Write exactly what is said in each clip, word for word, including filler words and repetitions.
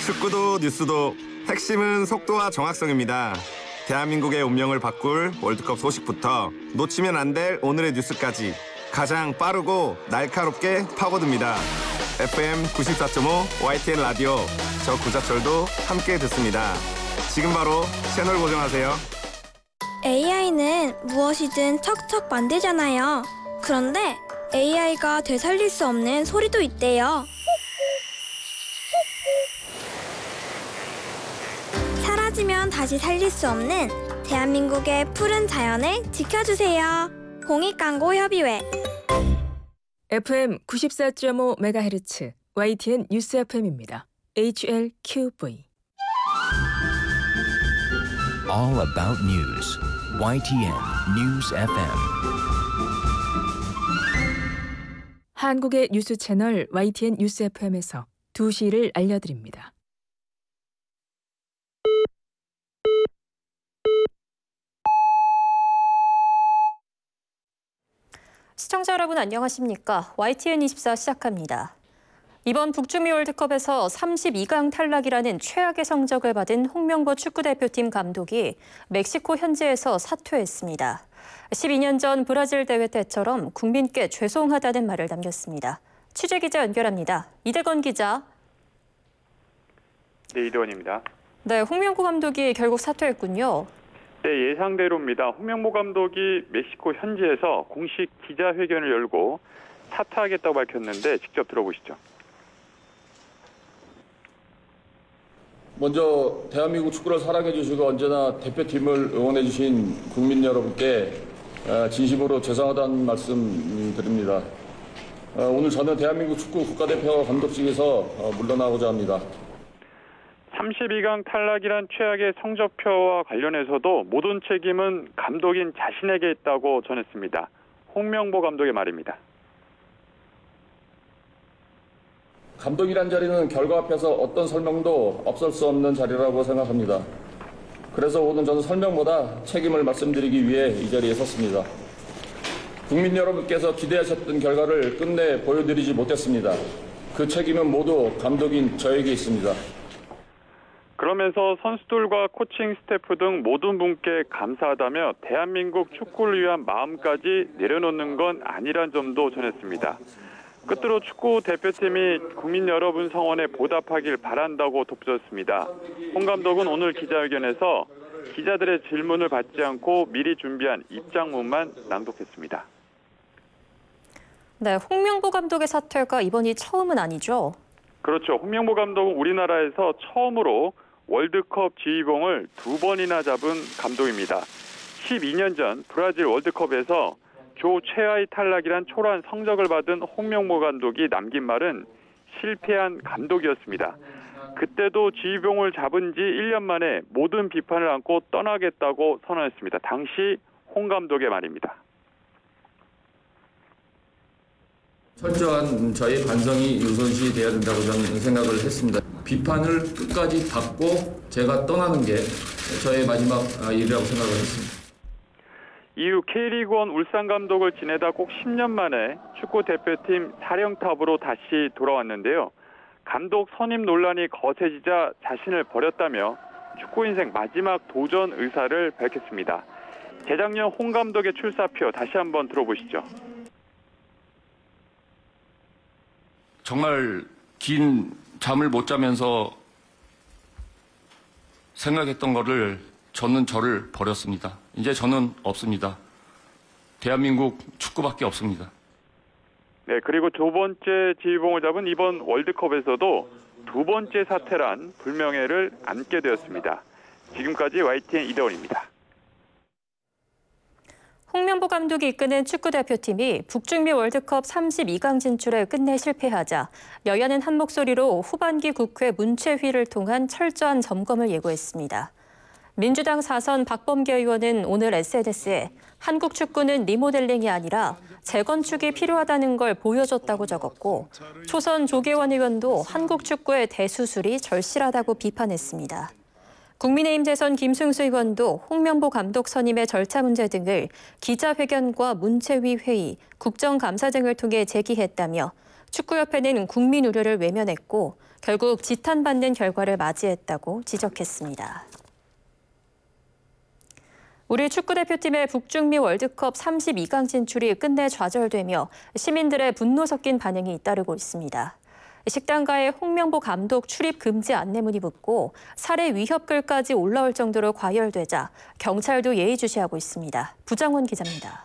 축구도 뉴스도 핵심은 속도와 정확성입니다. 대한민국의 운명을 바꿀 월드컵 소식부터 놓치면 안 될 오늘의 뉴스까지 가장 빠르고 날카롭게 파고듭니다. 에프엠 구십사 점 오 와이티엔 라디오, 저 구자철도 함께 듣습니다. 지금 바로 채널 고정하세요. 에이아이는 무엇이든 척척 만들잖아요. 그런데 에이아이가 되살릴 수 없는 소리도 있대요. 사라지면 다시 살릴 수 없는 대한민국의 푸른 자연을 지켜주세요. 공익광고협의회. 에프엠 구십사 점 오 메가헤르츠 와이티엔 뉴스 에프엠입니다. 에이치엘큐브이. All about news. 와이티엔 News 에프엠. 한국의 뉴스 채널 와이티엔 뉴스 에프엠에서 두 시를 알려드립니다. 시청자 여러분 안녕하십니까? 와이티엔 이십사 시작합니다. 이번 북중미 월드컵에서 삼십이 강 탈락이라는 최악의 성적을 받은 홍명보 축구대표팀 감독이 멕시코 현지에서 사퇴했습니다. 십이 년 전 브라질 대회 때처럼 국민께 죄송하다는 말을 남겼습니다. 취재기자 연결합니다. 이대건 기자. 네, 이대건입니다. 네, 홍명보 감독이 결국 사퇴했군요. 네, 예상대로입니다. 홍명보 감독이 멕시코 현지에서 공식 기자회견을 열고 사퇴하겠다고 밝혔는데 직접 들어보시죠. 먼저 대한민국 축구를 사랑해 주시고 언제나 대표팀을 응원해 주신 국민 여러분께 진심으로 죄송하다는 말씀 드립니다. 오늘 저는 대한민국 축구 국가대표 감독직에서 물러나고자 합니다. 삼십이 강 탈락이란 최악의 성적표와 관련해서도 모든 책임은 감독인 자신에게 있다고 전했습니다. 홍명보 감독의 말입니다. 감독이란 자리는 결과 앞에서 어떤 설명도 없을 수 없는 자리라고 생각합니다. 그래서 오늘 저는 설명보다 책임을 말씀드리기 위해 이 자리에 섰습니다. 국민 여러분께서 기대하셨던 결과를 끝내 보여드리지 못했습니다. 그 책임은 모두 감독인 저에게 있습니다. 그러면서 선수들과 코칭 스태프 등 모든 분께 감사하다며 대한민국 축구를 위한 마음까지 내려놓는 건 아니란 점도 전했습니다. 끝으로 축구 대표팀이 국민 여러분 성원에 보답하길 바란다고 덧붙였습니다. 홍 감독은 오늘 기자회견에서 기자들의 질문을 받지 않고 미리 준비한 입장문만 낭독했습니다. 네, 홍명보 감독의 사퇴가 이번이 처음은 아니죠? 그렇죠. 홍명보 감독은 우리나라에서 처음으로 월드컵 지휘봉을 두 번이나 잡은 감독입니다. 십이 년 전 브라질 월드컵에서 조 최하위 탈락이란 초라한 성적을 받은 홍명보 감독이 남긴 말은 실패한 감독이었습니다. 그때도 지휘봉을 잡은 지 일 년 만에 모든 비판을 안고 떠나겠다고 선언했습니다. 당시 홍 감독의 말입니다. 철저한 저의 반성이 우선시 돼야 된다고 저는 생각을 했습니다. 비판을 끝까지 받고 제가 떠나는 게 저의 마지막 일이라고 생각을 했습니다. 이후 K리그원 울산 감독을 지내다 꼭 십 년 만에 축구 대표팀 사령탑으로 다시 돌아왔는데요. 감독 선임 논란이 거세지자 자신을 버렸다며 축구 인생 마지막 도전 의사를 밝혔습니다. 재작년 홍 감독의 출사표 다시 한번 들어보시죠. 정말 긴 잠을 못 자면서 생각했던 거를 저는 저를 버렸습니다. 이제 저는 없습니다. 대한민국 축구밖에 없습니다. 네, 그리고 두 번째 지휘봉을 잡은 이번 월드컵에서도 두 번째 사태란 불명예를 안게 되었습니다. 지금까지 와이티엔 이대원입니다. 홍명보 감독이 이끄는 축구대표팀이 북중미 월드컵 삼십이 강 진출에 끝내 실패하자 여야는 한 목소리로 후반기 국회 문체위를 통한 철저한 점검을 예고했습니다. 민주당 사선 박범계 의원은 오늘 에스엔에스에 한국 축구는 리모델링이 아니라 재건축이 필요하다는 걸 보여줬다고 적었고, 초선 조계원 의원도 한국 축구의 대수술이 절실하다고 비판했습니다. 국민의힘 재선 김승수 의원도 홍명보 감독 선임의 절차 문제 등을 기자회견과 문체위 회의, 국정감사 등을 통해 제기했다며 축구협회는 국민 우려를 외면했고 결국 지탄받는 결과를 맞이했다고 지적했습니다. 우리 축구대표팀의 북중미 월드컵 삼십이 강 진출이 끝내 좌절되며 시민들의 분노 섞인 반응이 잇따르고 있습니다. 식당가에 홍명보 감독 출입 금지 안내문이 붙고 살해 위협글까지 올라올 정도로 과열되자 경찰도 예의주시하고 있습니다. 부장훈 기자입니다.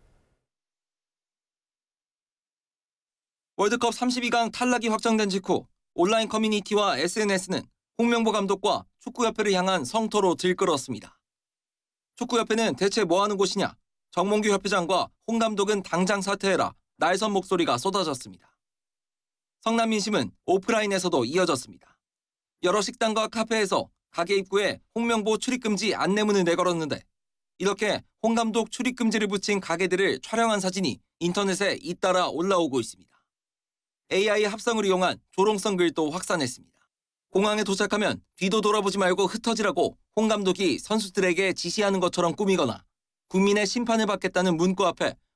월드컵 삼십이 강 탈락이 확정된 직후 온라인 커뮤니티와 에스엔에스는 홍명보 감독과 축구협회를 향한 성토로 들끓었습니다. 축구협회는 대체 뭐하는 곳이냐? 정몽규 협회장과 홍 감독은 당장 사퇴해라. 날선 목소리가 쏟아졌습니다. 성남 민심은 오프라인에서도 이어졌습니다. 여러 식당과 카페에서 가게 입구에 홍명보 출입금지 안내문을 내걸었는데 이렇게 홍 감독 출입금지를 붙인 가게들을 촬영한 사진이 인터넷에 잇따라 올라오고 있습니다. 에이아이 합성을 이용한 조롱성 글도 확산했습니다. 공항에 도착하면 뒤도 돌아보지 말고 흩어지라고 홍 감독이 선수들에게 지시하는 것처럼 꾸미거나 국민의 심판을 받겠다는 문구 앞에